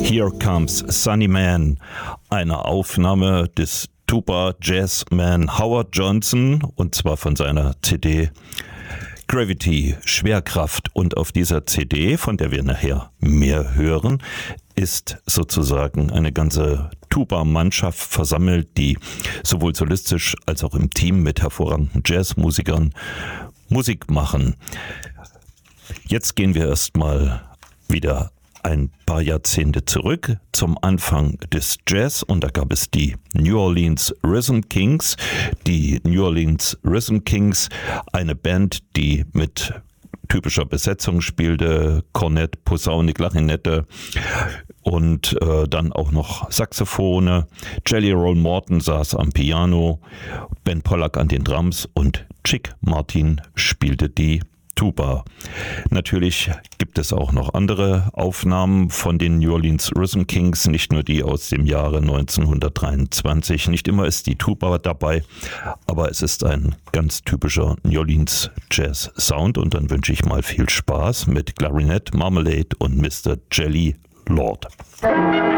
Here Comes Sunny Man, eine Aufnahme des Tuba-Jazzman Howard Johnson, und zwar von seiner CD Gravity, Schwerkraft. Und auf dieser CD, von der wir nachher mehr hören, ist sozusagen eine ganze Tuba-Mannschaft versammelt, die sowohl solistisch als auch im Team mit hervorragenden Jazzmusikern Musik machen. Jetzt gehen wir erstmal wieder ein paar Jahrzehnte zurück zum Anfang des Jazz, und da gab es die New Orleans Rhythm Kings. Die New Orleans Rhythm Kings, eine Band, die mit typischer Besetzung spielte: Kornett, Posaune, Klarinette und dann auch noch Saxophone. Jelly Roll Morton saß am Piano, Ben Pollack an den Drums und Chick Martin spielte die Tuba. Natürlich gibt es auch noch andere Aufnahmen von den New Orleans Rhythm Kings, nicht nur die aus dem Jahre 1923. Nicht immer ist die Tuba dabei, aber es ist ein ganz typischer New Orleans Jazz Sound, und dann wünsche ich mal viel Spaß mit Clarinet, Marmalade und Mr. Jelly Lord.